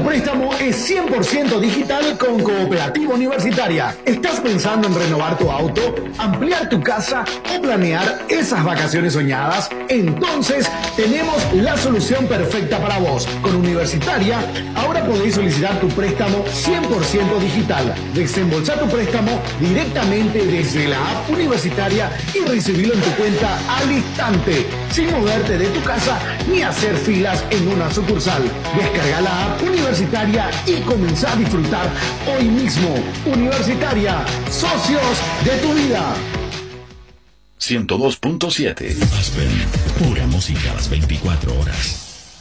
préstamo es 100% digital con Cooperativa Universitaria. ¿Estás pensando en renovar tu auto, ampliar tu casa o planear esas vacaciones soñadas? Entonces tenemos la solución perfecta para vos. Con Universitaria, ahora podéis solicitar tu préstamo 100% digital. Desembolsar tu préstamo directamente desde la app Universitaria y recibirlo en tu cuenta al instante, sin moverte de tu casa ni hacer filas en una sucursal. Descarga la app Universitaria y comenzá a disfrutar hoy mismo. Universitaria, socios de tu vida. 102.7 Aspen, pura música a las 24 horas.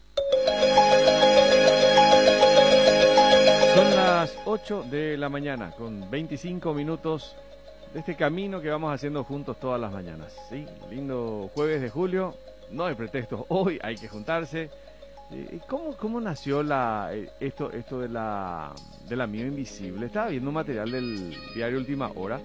Son las 8 de la mañana con 25 minutos de este camino que vamos haciendo juntos todas las mañanas. ¿Sí? Lindo jueves de julio, no hay pretextos, hoy hay que juntarse. ¿Cómo nació esto del amigo invisible? Estaba viendo un material del diario Última Hora,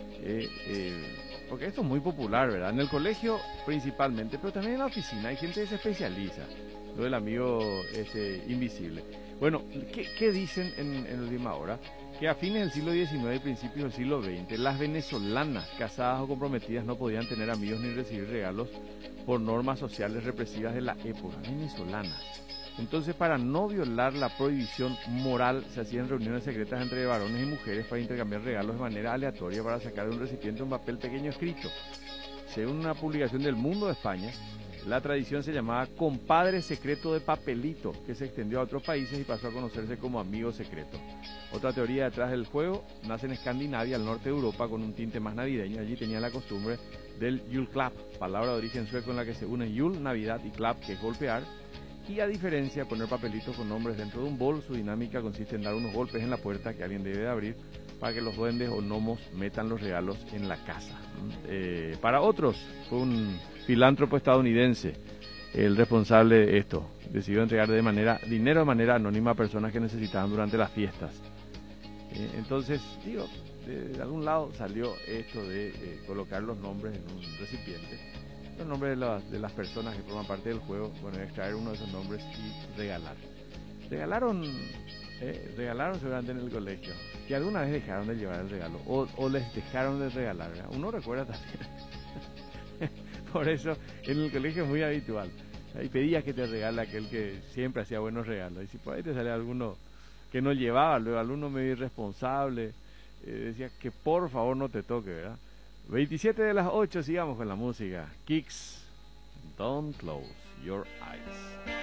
porque esto es muy popular, ¿verdad? En el colegio principalmente, pero también en la oficina hay gente que se especializa, lo del amigo invisible. Bueno, ¿qué dicen en Última Hora? Que a fines del siglo XIX y principios del siglo XX, las venezolanas casadas o comprometidas no podían tener amigos ni recibir regalos por normas sociales represivas de la época. Venezolanas. Entonces, para no violar la prohibición moral, se hacían reuniones secretas entre varones y mujeres para intercambiar regalos de manera aleatoria para sacar de un recipiente un papel pequeño escrito. Según una publicación del Mundo de España, la tradición se llamaba compadre secreto de papelito, que se extendió a otros países y pasó a conocerse como amigo secreto. Otra teoría detrás del juego nace en Escandinavia, al norte de Europa, con un tinte más navideño. Allí tenían la costumbre del julklapp, palabra de origen sueco en la que se unen jul, Navidad, y klapp, que es golpear. Y a diferencia de poner papelitos con nombres dentro de un bol, su dinámica consiste en dar unos golpes en la puerta que alguien debe de abrir para que los duendes o gnomos metan los regalos en la casa. Para otros, fue un filántropo estadounidense el responsable de esto. Decidió entregar dinero de manera anónima a personas que necesitaban durante las fiestas. Entonces, de algún lado salió esto de colocar los nombres en un recipiente, los nombres de las personas que forman parte del juego, bueno, extraer uno de esos nombres y regalar. Regalaron seguramente en el colegio, que alguna vez dejaron de llevar el regalo, o les dejaron de regalar, ¿verdad? Uno recuerda también. Por eso en el colegio es muy habitual. Ahí pedías que te regale aquel que siempre hacía buenos regalos, y si por ahí te sale alguno que no llevaba, luego alumno medio irresponsable, decía que por favor no te toque, ¿verdad? 27 de las 8, sigamos con la música. Kicks, Don't Close Your Eyes.